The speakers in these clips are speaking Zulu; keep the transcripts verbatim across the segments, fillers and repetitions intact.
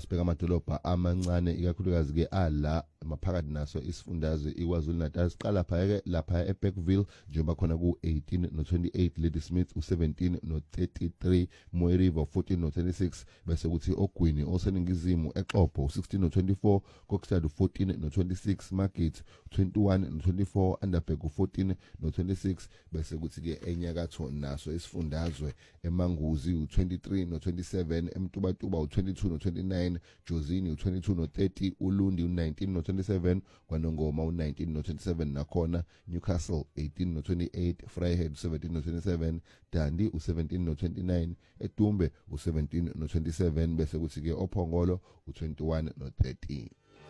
masibheka amadolobha amancane ikakhulukazi ke ala maphakathi naso isifundazwe iKwaZulu Natal siqala lapha ke lapha eBergville njengoba khona ku eighteen no twenty-eight, Ladysmith u seventeen no thirty-three, Mooi River fourteen no twenty-six, bese kuthi Ogwini oseningizimu eXhopho sixteen no twenty-four, Kokstad fourteen no twenty-six, Market twenty-one no twenty-four, Underberg fourteen no twenty-six, bese kuthi ke enyakatho naso isifundazwe eManguzi u twenty-three no twenty-seven, eMtubatuba u twenty-two no twenty-nine, Jozini u twenty-two no thirty, uLundi u nineteen no twenty-seven, KwaNongoma u nineteen no twenty-seven nakhona, Newcastle eighteen no twenty-eight, Vryheid seventeen no twenty-seven, Dandi u seventeen no twenty-nine, eDumbe u seventeen no twenty-seven, bese kuthi ke oPhongolo u twenty-one no thirty.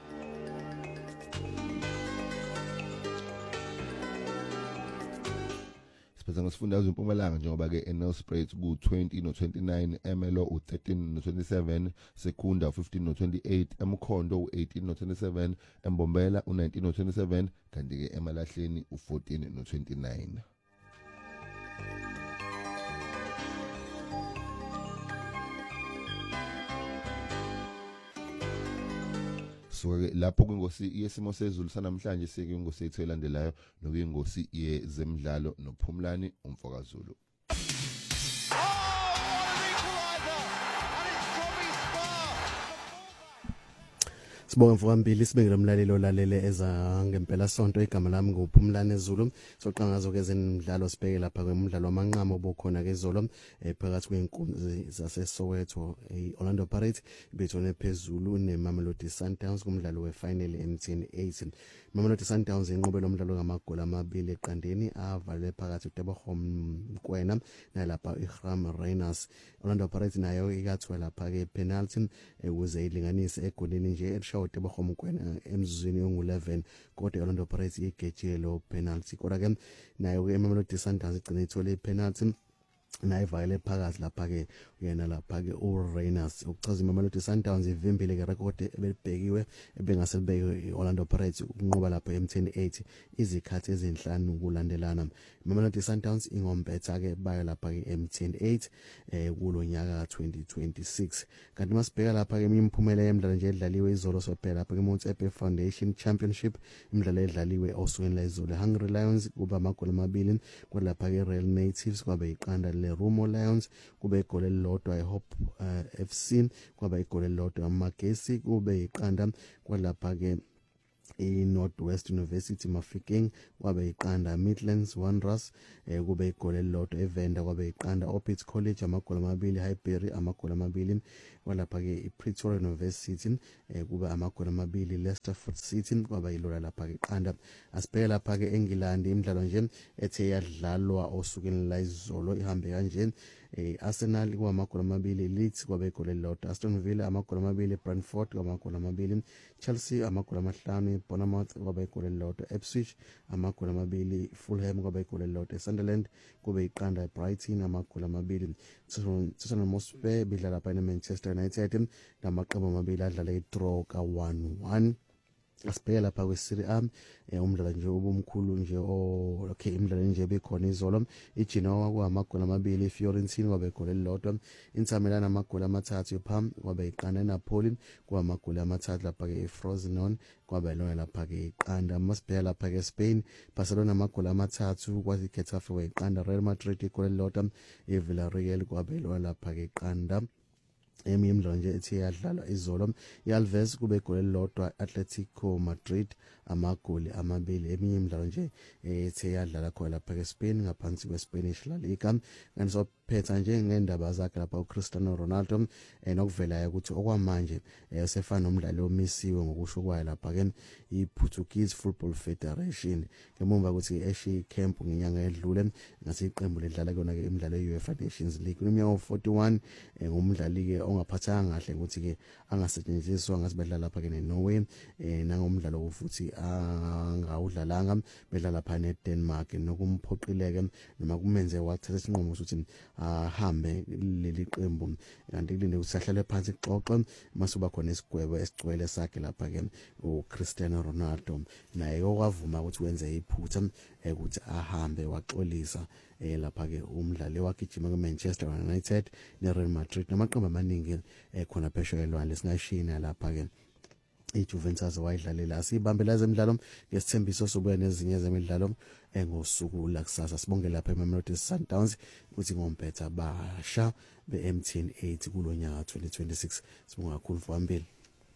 Siphetha ngesifundazwe eMpumalanga njengoba ke eNelspruit ku twenty no twenty-nine, Emelo u thirteen no twenty-seven, Sekunda u fifteen no twenty-eight, eMkhondo u eighteen no twenty-seven, eMbombela u nineteen no twenty-seven, kanti ke eMalahleni u fourteen no twenty-nine. So lapho kwingosi yesimo sezulu sanamhlanje sike ingosi ethu elandelayo nokuyingosi yezemidlalo noPhumlani uMfokazulu. Sibonga mfokambili sibengele umlalelo lalele eza ngempela sonto igama lami nguPhumlane Zulu. Soqangazo ke zemidlalo sibheke lapha kwemidlalo wamanqamo obukhona ke Zolo phakathi kwenkunzi zase Soweto iOrlando Pirates bethone phezulu neMamelodi Sundowns kumdlalo wefinal M T N eight. Mamelodi Sundowns inqobela umdlalo ngamagoli amabili eqandeni avale phakathi uTebogo Mkwena nalapha iGram Rainers. Orlando Pirates nayo ikathwa lapha ke penalty ukuze ilinganise egolini nje elishawa uTebogo Mkwena emzuzwini ongu eleven, kodwa Orlando Pirates igejile lo penalty. Kodwa ke nayo ke Mamelodi Sundowns igcina ithole penalty naye vayele phakathi lapha ke uyena lapha ke uRainers. Ukuchaza iMamelodi Sundowns ivimbile ke record ebelibhekiwe ebengase libeke iOrlando Pirates ukunqoba lapha M T N eight izikhathi ezinhlanu kulandelana. iMamelodi Sundowns ingompetha ke bayo lapha ke M T N eight eh kulo nyaka twenty twenty-six. Kanti masibheka lapha ke imphumela yemidlalo nje edlaliwe izolo sophela lapha ke Motsepe Foundation Championship, imidlalo edlaliwe osukwini la izolo Hungry Lions kuba amagoli amabili, kwalapha ke Real Natives kwabe iqanda le Rumo Lions kube igoli elilodwa eHope uh, F C kwaba igoli elilodwa eMagesi kube iqanda, kwalapha ke iNorthwest University Mafikeng kwabe iqanda Midlands Wanderers eh kube igoli elilodwa eVenda kwabe iqanda Orbit College amagoli amabili, Highbury amagoli amabili, kwalapha ke iPretoria University eh kube amagoli amabili, Leicester City kwaba ilola lapha ke iqanda. Asibheke lapha ke eNgilandi imidlalo nje ethe yadlalwa osukeni la izolo ihambe kanje. Eh Arsenal kwa amagoli amabili, Leeds kwabe igoli elilodwa, Aston Villa amagoli amabili, Brentford amagoli amabili, Chelsea amagoli amahlanu, Bournemouth kwabe igoli elilodwa, Ipswich amagoli amabili, Fulham kwabe igoli elilodwa, Sunderland kube iqanda Brighton amagoli amabili. Tottenham Hotspur bidlala lapha neManchester United namaqembu amabili adlala idraw ka one one. Asibheke lapha kweSerie A umdlalo nje obumkhulu nje o okay imidlalo nje bekhona izolo iGenoa kwamagoli amabili, iFiorentina kwabe igoli elilodwa, Inter Milan amagoli amathathu, Parma kwabe iqanda, eNapoli kwamagoli amathathu lapha ke iFrosinone kwabe lona lapha ke iqanda. Masibheke lapha ke Spain Barcelona amagoli amathathu, kwathi iGetafe wayiqanda, Real Madrid igoli elilodwa, iVillarreal kwabe lona lapha ke iqanda. Emi imidlalo nje ethi yadlalwa izolo iAlves kube igoli elilodwa, Atletico Madrid amagoli amabili. Eminye imidlalo nje ethi yadlala khona lapha eSpain ngaphansi kweSpanish La Liga. Kanti sophetha nje ngendaba zakhe lapha uCristiano Ronaldo enokuvela ukuthi okwamanje usefana nomdlali omisiwe ngokusho kwayo lapha ke iPortuguese Football Federation ngemumva ukuthi eshi camp ngenyanga edlule ngasi iqembu ledlala kona ke imidlalo yeUEFA Nations League kunyaka forty-one ngumdlali ke ongaphathanga kahle ukuthi ke angasetshenziswa ngasibedlala lapha ke neNorway eh nangomdlalo futhi angawudlalanga bedlala phana eDenmark nokumphoqileke noma kumenze wathatha isinqumo sokuthi ahambe leli qembu kanti kulinde usahlale phansi xoxe masuba khona isigwebo esigcwele sakhe lapha ke uCristiano Ronaldo naye okwavuma ukuthi wenze iphutha ukuthi ahambe waxolisa eh lapha ke umdlali wakijima kuManchester United neReal Madrid namaqembu amaningi ekhona phesheya elwandle singashina lapha ke iJuventus wayidlalela asibambela zemidlalo ngesithembiso sobuya nezinye zemidlalo engosuku la kusasa sibonge lapha eMamelodi Sundowns ukuthi ngompetha basha beM T N eight kulonyaka twenty twenty-six sibonga kakhulu mfowambili.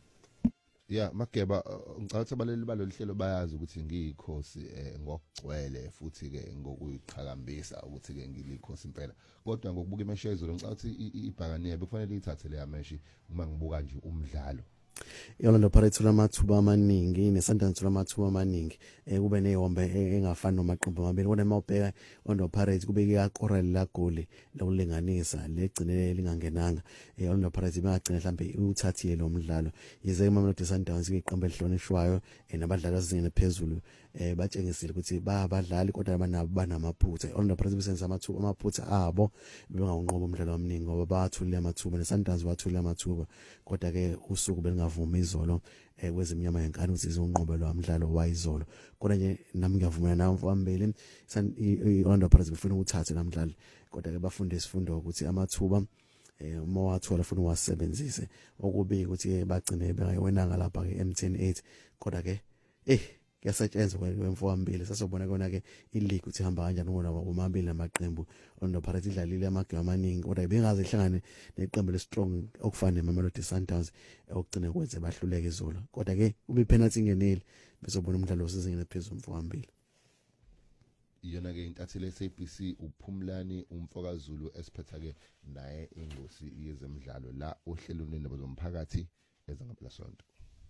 Yeah, Mageba ngicabanga abaleli balolu hlelo bayazi ukuthi ngiyikhosi ngokugcwele futhi ke ngokuyiqhakambisa ukuthi ke ngilikhosi impela. Kodwa ngokubuka imeshe izolo ngicabanga ukuthi ibhakaniya bekufanele ithathe le yameshi uma ngibuka nje umdlalo. Yolanda Pirates lamathuba amaningi neSundowns lamathuba amaningi eh kube nehombe engafani nomaqembu amabili kodwa mawubheka Orlando Pirates kube iyaqora la goli lokulinganisa legcine lingangenanga eh Orlando Pirates bayagcina mhlambe uthathile lo mdlalo yize iMamelodi Sundowns iqembu elihlonishwayo nabadlali azingene phezulu eh batshengisile ukuthi bayabadlali kodwa banabo banamaphutha Orlando Pirates besenza amathuba amaphutha abo bengawunqoba umdlalo omningi ngoba bathulile amathuba neSundowns bathulile amathuba kodwa ke usuku belingavuma izolo eh kwezeminyama yenkani ukuthi izonqobelwa umdlalo wayizolo kodwa nje nami ngiyavumela nawe mfowambili iOrlando Pirates befuna ukuthatha namdlalo kodwa ke bafunde isifundo ukuthi amathuba eh uma wathola funa uwasebenzise okubi ukuthi bagcine bengayiwenanga lapha ke M T N eight kodwa ke eh kuyasetshenzwa kwemfowambili sasobona kona ke ileague ukuthi ihamba kanjani ngona bomabili namaqembu Orlando Pirates idlalile amagame amaningi kodwa bengaze ihlangane neqembu lestrong okufana neMamelodi Sundowns okugcina kwenze bahluleke izolo kodwa ke ube penalty ingenile besobona umdlalo osizingene phezulu mfowambili. Iyona ke intatheli S A B C uPhumlani umfokazulu esiphetha ke naye ingosi yezemidlalo la ohlelweni lendaba zomphakathi ezangaphela sonto.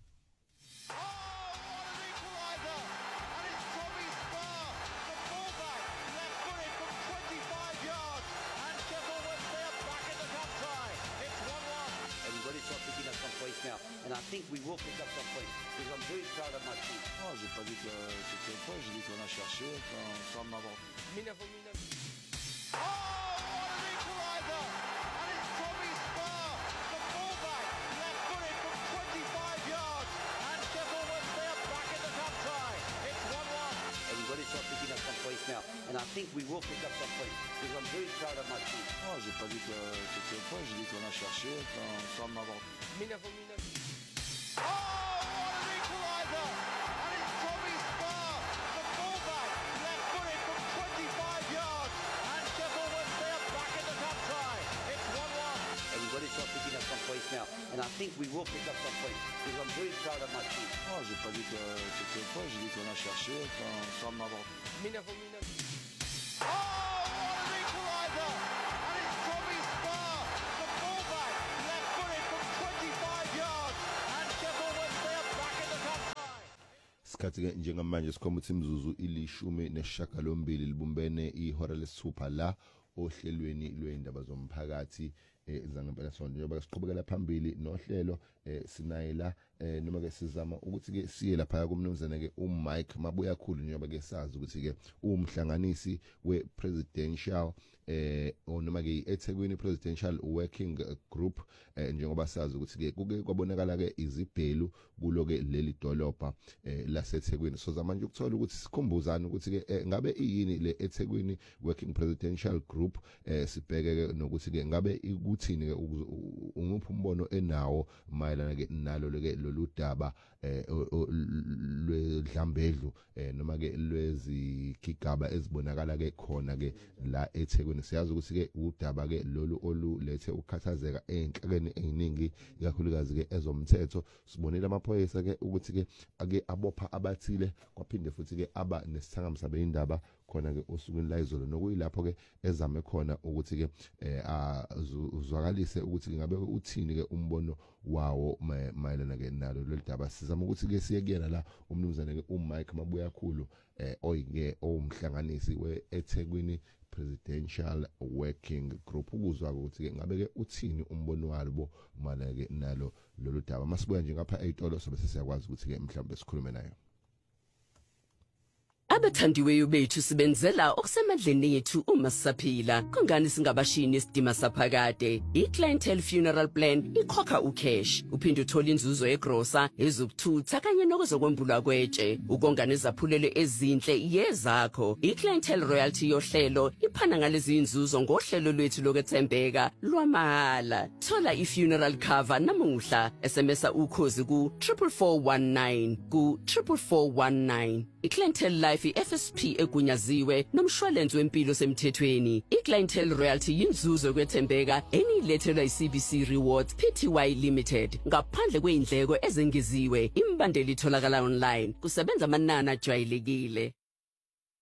Now, and I think we will pick up some points because I'm very proud of my team. Oh, j'ai pas dit que c'était un point, j'ai dit qu'on a cherché sans m'avoir. Minerva, Minerva. Oh, what an equaliser! And it's Tommy Spar, the fullback, left-footed from twenty-five yards, and Sheffield Wednesday are back in the cup tie. It's one one. Everybody start picking up some points now, and I think we will pick up some points because I'm very proud of my team. Oh, j'ai pas dit que c'était un point, j'ai dit qu'on a cherché sans m'avoir. Minerva, Minerva. Oh, what an equaliser! And it's Tommy Spar, the fullback, left-footed from twenty-five yards, and Sheffield Wednesday are back in the cup tie. It's one one. Everybody start picking up some points now, and I think we will pick up some points because I'm very proud of my team. Oh, j'ai pas dit que c'était un point, j'ai dit qu'on a cherché sans m'avoir. Minerva, Minerva. Oh, what an equaliser! And it's Tommy Spar, the fullback, left-footed from twenty-five yards, and Sheffield Wednesday are back in the cup tie. Sikhathi ke njengamanje sikhomba ukuthi imzuzu ilishumi nesishagalombili libumbene ihora lesithupha la ohlelweni lweindaba zomphakathi ezangempela sonto njengoba siqhubekela phambili nohlelo sinaye la noma ke sizama ukuthi ke siye lapha kumnumzana ke uMike Mabuya khulu njengoba ke sazi ukuthi ke umhlanganisi wepresidential eh noma ke eThekwini Presidential Working Group njengoba sazi ukuthi ke kuke kwabonakala ke izibhelu kulo ke leli dolobha laseThekwini so zamanje ukuthola ukuthi sikhumbuzana ukuthi ke ngabe iyini le eThekwini Working Presidential Group sibheke ke nokuthi ke ngabe ukuthini ke umuphi umbono enawo mayelana ke nalo ke lolu daba lwedlambedlu noma ke lwezigigaba ezibonakala ke khona ke la eThekwini siyazi ukuthi ke udaba ke lolu olulethe ukukhathazeka enhlakeni eziningi ikakhulukazi ke ezomthetho sibonile amaphoyisa ke ukuthi ke ake abopha abathile kwaphinde futhi ke aba nesithangamsa beindaba khona ke osukwini la izolo nokuyilapho ke ezame khona ukuthi ke uzwakalise ukuthi ngabe uthini ke umbono wawo mayelana ke nalo lolu daba sizama ukuthi ke siye kuyena la umnumzane ke uMike Mabuya khulu oyike owumhlanganisi weEthekwini Presidential Working Group ukuzwa ukuthi ke ngabe ke uthini umbono walo mayelana ke nalo lolu daba masibuya nje ngapha ezitolo sobe sesiyakwazi ukuthi ke mhlawumbe sikhulume nayo. Abathandiweyo bethu sibenzela okusemandleni ethu uma sisaphila. Kungani singabashini isidima saphakade? I-Clientele Funeral Plan ikhokha ucash. Uphinde uthole inzuzo egrosa, ezokuthutha kanye nokuzokwembulwa kwetshe. Ukonga nezaphulelo ezinhle yezakho. I-Clientele Royalty yohlelo iphana ngalezi inzuzo ngohlelo lwethu lokwethembeka lwamahala. Thola i-funeral cover namuhla. S M S ukhozi ku four four one nine ku four four one nine. I-Clientele Life i-F S P egunyaziwe nomshwalense wempilo semthethweni. I-Clientele Royalty yinzuzo kwethembeka enilethelwa i-C B C Rewards Pty Limited. Ngaphandle kweindleko ezengeziwe, imbandeli itholakala online. Kusebenza amanani ajwayelekile.